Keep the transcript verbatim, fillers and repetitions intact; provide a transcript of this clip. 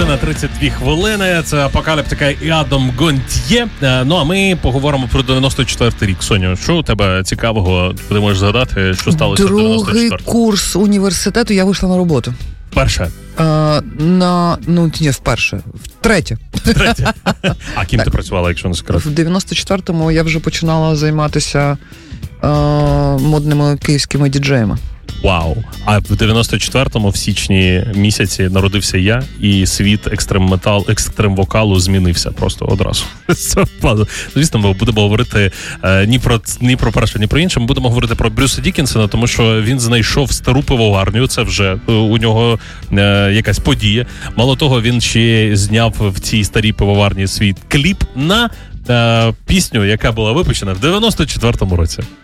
година тридцять дві хвилини. Це Апокаліптика і Адам Гонтьє. Ну, а ми поговоримо про дев'яносто четвертий рік. Соню, що у тебе цікавого, ти можеш згадати, що сталося в дев'яносто четвертому? Другий курс університету, я вийшла на роботу. Перше? А, на, ну, ні, вперше. Втретє. Втретє. А ким ти працювала, якщо не секрет? В дев'яносто четвертому я вже починала займатися а, модними київськими діджеями. Вау. А в дев'яносто четвертому, в січні місяці, народився я, і світ екстрем-метал, екстрем-вокалу змінився просто одразу. Звісно, ми будемо говорити е, ні про ні про перше, ні про інше. Ми будемо говорити про Брюса Діккенсона, тому що він знайшов стару пивоварню. Це вже у нього е, якась подія. Мало того, він ще зняв в цій старій пивоварні свій кліп на е, пісню, яка була випущена в дев'яносто четвертому році.